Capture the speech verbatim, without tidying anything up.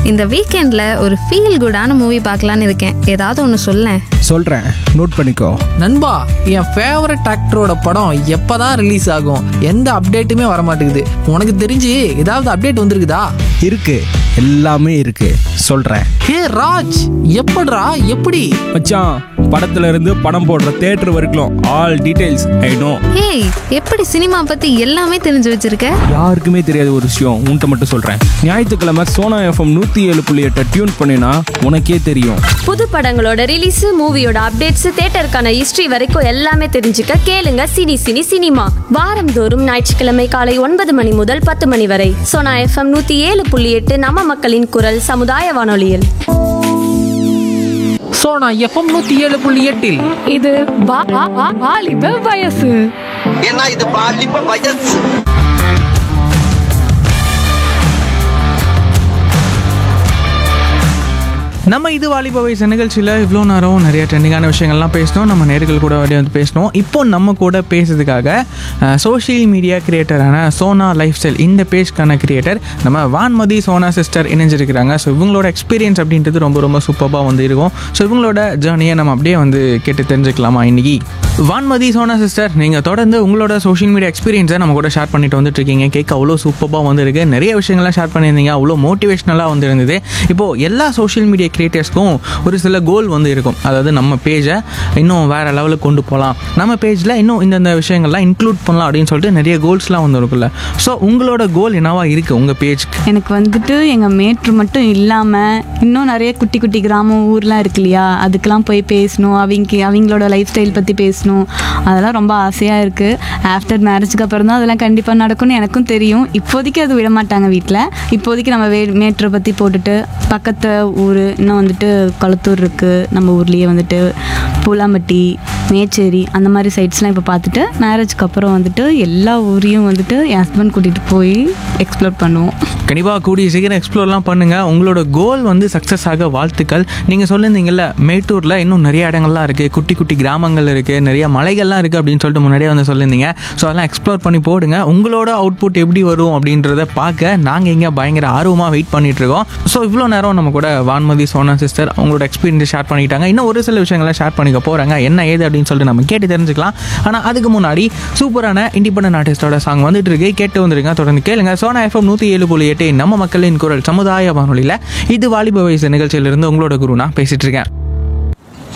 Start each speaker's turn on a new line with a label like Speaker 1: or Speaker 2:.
Speaker 1: இந்த வீக்கெண்ட்ல ஒரு ஃபீல் குடான மூவி பார்க்கலான்னு இருக்கேன். ஏதாவது ஒன்று சொல்லேன்.
Speaker 2: சொல்றேன், நோட் பண்ணிக்கோ.
Speaker 3: நண்பா, என் ஃபேவரட் ஆக்டரோட படம் எப்பதான் ரிலீஸ் ஆகும்? எந்த அப்டேட்டுமே வர மாட்டேங்குது. உனக்கு தெரிஞ்சு ஏதாவது அப்டேட் வந்திருக்குதா?
Speaker 2: இருக்கு, எல்லாமே இருக்கு, சொல்றேன்.
Speaker 3: ஹே ராஜ், எப்படிடா? எப்படி
Speaker 2: மச்சான், படத்துல இருந்து படம் போடுற தியேட்டர் வரைக்கும் ஆல் டீடைல்ஸ் ஐ நோ.
Speaker 1: ஏய், எப்படி சினிமா பத்தி எல்லாமே தெரிஞ்சு வச்சிருக்க?
Speaker 2: யாருக்குமே தெரியாத ஒரு விஷயம் உன்கிட்ட மட்டும் சொல்றேன். ஞாயிற்றுக்கிழமை சோனா எஃப்எம் நூத்தி ஏழு புள்ளி எட்டை டியூன் பண்ணினா உனக்கே தெரியும்.
Speaker 4: புது படங்களோட ரிலீஸ், மூவியோட அப்டேட்ஸ், தியேட்டருக்கான ஹிஸ்டரி வரைக்கும் எல்லாமே தெரிஞ்சுக்க கேளுங்க சினி சினி சினிமா. வாரந்தோறும் ஞாயிற்றுக்கிழமை காலை ஒன்பது மணி முதல் பத்து மணி வரை சோனா எஃப்எம் நூத்தி ஏழு புள்ளி எட்டு நம்ம மக்களின் குரல் சமுதாய வானொலியில்.
Speaker 3: சோனா எஃப்எம் நூத்தி ஏழு புள்ளி எட்டில்
Speaker 5: இது வா- வா- வா- வாலிப வயசு.
Speaker 6: ஏன்னா இது பாலிப்ப வயசு.
Speaker 7: நம்ம இது வாலிப வயசு நிகழ்ச்சியில் இவ்வளோ நேரம் நிறைய ட்ரெண்டிங்கான விஷயங்கள்லாம் பேசணும். நம்ம நேர்கள் கூட அப்படியே வந்து பேசணும். இப்போ நம்ம கூட பேசுறதுக்காக social media கிரியேட்டரான Sona life style இந்த பேஜ்க்கான கிரியேட்டர் நம்ம வான்மதி சோனா சிஸ்டர் இணைஞ்சிருக்கிறாங்க. ஸோ இவங்களோட எக்ஸ்பீரியன்ஸ் அப்படின்றது ரொம்ப ரொம்ப சூப்பராக வந்து இருக்கும். ஸோ இவங்களோட ஜேர்னியை நம்ம அப்படியே வந்து கேட்டு தெரிஞ்சுக்கலாமா இன்னைக்கு? வான்மதி சோனா சிஸ்டர், நீங்கள் தொடர்ந்து உங்களோட சோஷியல் மீடியா எக்ஸ்பீரியன்ஸை நம்ம கூட ஷேர் பண்ணிட்டு வந்துட்டு இருக்கீங்க. கேட்க அவ்வளோ சூப்பராக வந்து இருக்கு. நிறைய விஷயங்கள்லாம் ஷேர் பண்ணியிருந்தீங்க, அவ்வளோ மோட்டிவேஷ்னலாக வந்து இருந்தது. இப்போது எல்லா சோஷியல் மீடியா கிரியேட்டர்ஸ்க்கும் ஒரு சில கோல் வந்து இருக்கும். அதாவது நம்ம பேஜை இன்னும் வேறு லெவலுக்கு கொண்டு போகலாம், நம்ம பேஜில் இன்னும் இந்தந்த விஷயங்கள்லாம் இன்க்ளூட் பண்ணலாம் அப்படின்னு சொல்லிட்டு நிறைய கோல்ஸ்லாம் வந்து இருக்குல்ல. ஸோ உங்களோட கோல் என்னவா இருக்குது உங்கள் பேஜ்க்கு?
Speaker 8: எனக்கு வந்துட்டு எங்கள் மேட்ரு மட்டும் இல்லாமல் இன்னும் நிறைய குட்டி குட்டி கிராமம் ஊர்லாம் இருக்கு இல்லையா, அதுக்கெலாம் போய் பேசணும், அவங்க அவங்களோட லைஃப் ஸ்டைல் பற்றி பேசணும். அதெல்லாம் ரொம்ப ஆசையாக இருக்குது. ஆஃப்டர் மேரேஜுக்கு அப்புறம் தான் அதெல்லாம் கண்டிப்பாக நடக்கும்னு எனக்கும் தெரியும். இப்போதைக்கு அது விட மாட்டாங்க வீட்டில். இப்போதைக்கு நம்ம வே மேட்ரை பற்றி போட்டுட்டு பக்கத்து ஊர் இன்னும் வந்துட்டு கொளத்தூர் இருக்குது, நம்ம ஊர்லேயே வந்துட்டு பூலாம்பட்டி, மேச்சேரி அந்த மாதிரி சைட்ஸ்லாம் இப்போ பார்த்துட்டு மேரேஜ்க்கு அப்புறம் வந்துட்டு எல்லா ஊரையும் வந்துட்டு என் ஹஸ்பண்ட் கூட்டிகிட்டு போய் எக்ஸ்ப்ளோர் பண்ணுவோம்.
Speaker 7: கண்டிப்பாக கூடிய சீக்கிரம் எக்ஸ்ப்ளோர்லாம் பண்ணுங்கள். உங்களோட கோல் வந்து சக்ஸஸ் ஆக வாழ்த்துக்கள். நீங்கள் சொல்லியிருந்தீங்கல்ல, மேட்டூரில் இன்னும் நிறைய இடங்கள்லாம் இருக்குது, குட்டி குட்டி கிராமங்கள் இருக்குது, நிறைய மலைகள்லாம் இருக்குது அப்படின்னு சொல்லிட்டு முன்னாடியே வந்து சொல்லியிருந்தீங்க. ஸோ அதெல்லாம் எக்ஸ்ப்ளோர் பண்ணி போடுங்க. உங்களோட அவுட்புட் எப்படி வரும் அப்படின்றத பார்க்க நாங்கள் இங்கே பயங்கர ஆர்வமாக வெயிட் பண்ணிகிட்ருக்கோம். ஸோ இவ்வளோ நேரம் நம்ம கூட வான்மதி சோனா சிஸ்டர் அவங்களோட எக்ஸ்பீரியன்ஸ் ஷேர் பண்ணிட்டாங்க. இன்னும் ஒரு சில விஷயங்களை ஷேர் பண்ணிக்க போகிறாங்க. என்ன ஏது அப்படின்னு சொல்லிட்டு நம்ம கேட்டு தெரிஞ்சுக்கலாம். ஆனால் அதுக்கு முன்னாடி சூப்பரான இண்டிபெண்டன்ட் ஆர்டிஸ்டோட சாங் வந்துட்டு இருக்கு, கேட்டு வந்துருங்க. தொடர்ந்து கேளுங்க. சோனா எஃப்எம் நூற்றி ஏழு புள்ளி எட்டு நம்ம மக்களின் குரல் சமுதாய வானொலியில் இது வாலிப வயசு நிகழ்ச்சியிலிருந்து உங்களோட குரு நான் பேசிட்டு இருக்கேன்.